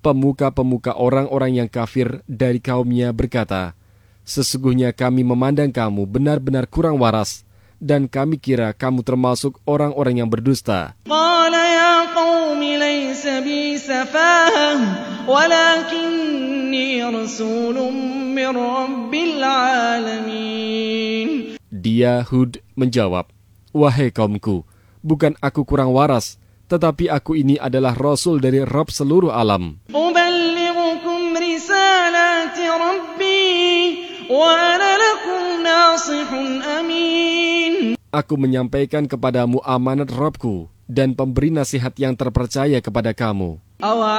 Pemuka-pemuka orang-orang yang kafir dari kaumnya berkata, "Sesungguhnya kami memandang kamu benar-benar kurang waras, dan kami kira kamu termasuk orang-orang yang berdusta." قال يا قوم ليس بي سفاهة ولكني رسول من رب العالمين. Dia Hud menjawab, "Wahai kaumku, bukan aku kurang waras, tetapi aku ini adalah Rasul dari Rabb seluruh alam. أبلغكم رسالات ربي وأنا لكم ناصح أمين. Aku menyampaikan kepadamu amanat Rabbku dan pemberi nasihat yang terpercaya kepada kamu.